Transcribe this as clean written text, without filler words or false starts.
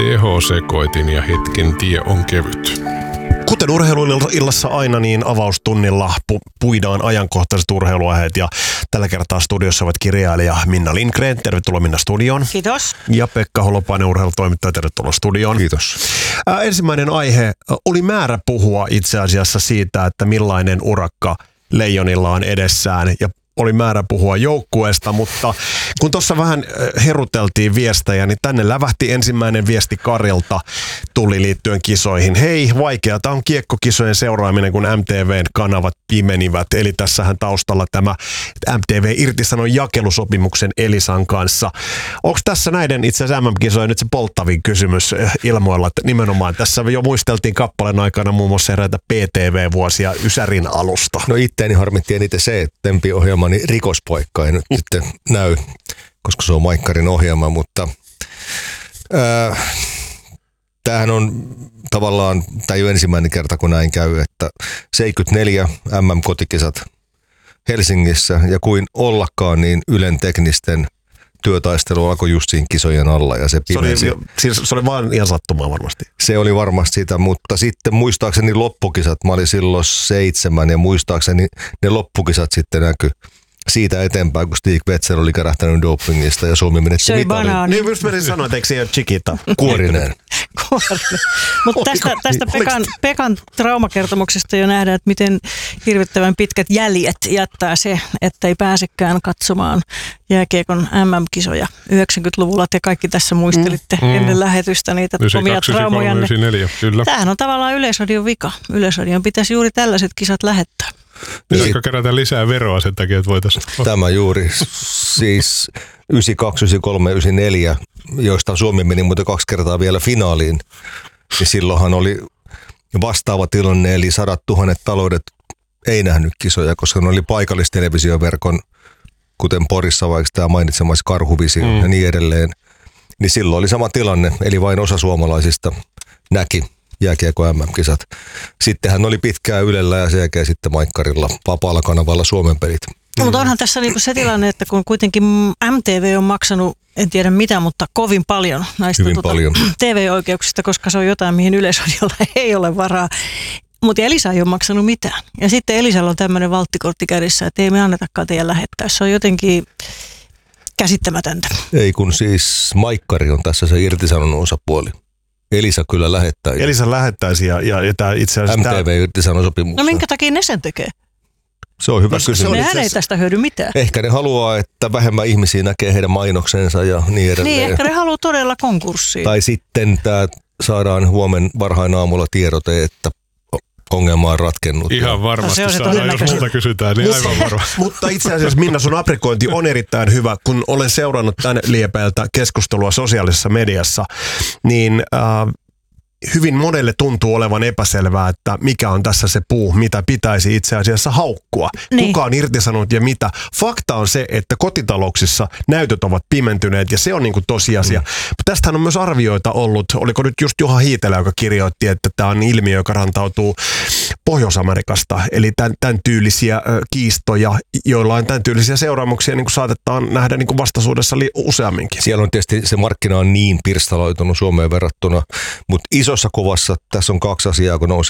tehosekoitin ja hetken tie on kevyt. Kuten urheiluillassa aina, niin avaustunnilla puidaan ajankohtaiset urheiluaiheet ja tällä kertaa studiossa ovat kirjailija Minna Lindgren. Tervetuloa Minna studioon. Kiitos. Ja Pekka Holopainen, urheilutoimittaja. Tervetuloa studioon. Kiitos. Ensimmäinen aihe oli määrä puhua itse asiassa siitä, että millainen urakka Leijonilla on edessään ja oli määrä puhua joukkueesta, mutta kun tuossa vähän heruteltiin viestejä, niin tänne lävähti ensimmäinen viesti Karilta, tuli liittyen kisoihin. Hei, vaikeata on kiekkokisojen seuraaminen, kun MTVn kanavat pimenivät. Eli tässähän taustalla tämä MTV irtisanoi jakelusopimuksen Elisan kanssa. Onko tässä näiden itse asiassa MM-kisojen nyt se polttavin kysymys ilmoilla, että nimenomaan tässä jo muisteltiin kappaleen aikana muun muassa eräitä PTV-vuosia Ysärin alusta. No itteeni harmitti eniten se, että Tempi-ohjelmani Rikospaikka ei nyt sitten näy, koska se on Maikkarin ohjelma, mutta tämähän on tavallaan, tämä ei ole ensimmäinen kerta, kun näin käy, että 74 MM-kotikisat Helsingissä ja kuin ollakaan, niin Ylen teknisten työtaistelu alkoi just siinä kisojen alla ja se pimensi. Se oli vaan ihan sattumaa varmasti. Se oli varmasti sitä, mutta sitten muistaakseni loppukisat, mä olin silloin 7 ja muistaakseni ne loppukisat sitten näkyi siitä eteenpäin, kun Stig Wetzel oli kärähtänyt dopingista ja Suomi menetti mitalin. Niin just menisin sanoa, että eikö se ole Chiquita? Kuorinen. Mutta tästä Pekan traumakertomuksesta jo nähdään, että miten hirvittävän pitkät jäljet jättää se, että ei pääsekään katsomaan jääkiekon MM-kisoja 90-luvulla. Te kaikki tässä muistelitte ennen lähetystä niitä omia traumojanne. Tämähän on tavallaan Yleisradion vika. Yleisradion pitäisi juuri tällaiset kisat lähettää. Pitäisikö kerätä lisää veroa sen takia, että voitaisiin? Tämä juuri. Siis 92, 93, 94, joista Suomi meni muuten 2 kertaa vielä finaaliin. Ja silloinhan oli vastaava tilanne, eli 100 000 taloudet ei nähnyt kisoja, koska ne oli paikallistelevisioverkon, kuten Porissa vaikka tämä mainitsemassa Karhuvisio ja niin edelleen. Niin silloin oli sama tilanne, eli vain osa suomalaisista näki jääkiekko MM-kisat. Sittenhän oli pitkään Ylellä ja sen jälkeen sitten Maikkarilla vapaalla kanavalla Suomen pelit. No, mutta onhan tässä niinku se tilanne, että kun kuitenkin MTV on maksanut, en tiedä mitä, mutta kovin paljon näistä paljon. TV-oikeuksista, koska se on jotain, mihin Yleisradiolla ei ole varaa. Mutta Elisa ei ole maksanut mitään. Ja sitten Elisalla on tämmöinen valttikortti kädessä, että ei me annetakaan teidän lähettää. Se on jotenkin käsittämätöntä. Ei kun siis Maikkari on tässä se irtisanonut osapuoli. Elisa kyllä lähettäisi. Elisa lähettäisi ja tämä itse asiassa... MTV irtisanoi sopimuksen. No minkä takia ne sen tekee? Se on hyvä kysymys. Nehän ei tästä hyödy mitään. Ehkä ne haluaa, että vähemmän ihmisiä näkee heidän mainoksensa ja niin edelleen. Niin, ehkä ne haluaa todella konkurssiin. Tai sitten tämä saadaan huomen varhain aamulla tiedote, että ongelma on ratkennut. Ihan varmasti saadaan, jos multa kysytään, niin aivan varma. Mutta itse asiassa Minna, sun aprikointi on erittäin hyvä, kun olen seurannut tän liepeältä keskustelua sosiaalisessa mediassa, niin hyvin monelle tuntuu olevan epäselvää, että mikä on tässä se puu, mitä pitäisi itse asiassa haukkua. Niin. Kuka on irtisanonut ja mitä. Fakta on se, että kotitalouksissa näytöt ovat pimentyneet ja se on niin kuin tosiasia. Mutta tästähän on myös arvioita ollut. Oliko nyt just Juha Hiitelä, joka kirjoitti, että tämä on ilmiö, joka rantautuu Pohjois-Amerikasta. Eli tämän tyylisiä kiistoja, joilla on tämän tyylisiä seuraamuksia, niin kuin saatetaan nähdä niin kuin vastaisuudessa useamminkin. Siellä on tietysti se markkina on niin pirstaloitunut Suomeen verrattuna, mutta isossa kuvassa tässä on 2 asiaa, kun nousee